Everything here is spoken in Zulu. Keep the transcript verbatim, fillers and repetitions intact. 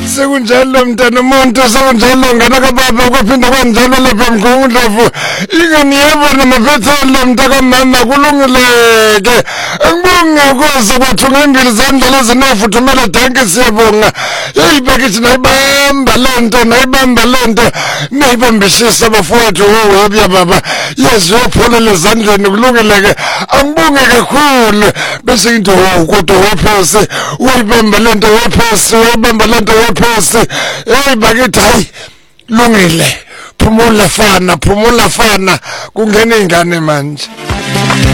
sekunjalo mntana umuntu sekunjalo ngena kababa ukuphinda kwanjalo lapha emgungundlovu ingani yabona maphethelo mntaka mama kulungileke angibonge ukuze kwathunga imbili zandlela zinofuthumela danke siyabonga hey bakithi nayibamba lento nayibamba lento nayibambishisa bafowethu wobya baba yes yopholela ezandleni kulungileke angibonge kakhulu bese into kodwa waphose uyibamba lento waphose uyibamba lento waphose hey bakithi hayi lungile phumula fana phumula fana kungena ingane manje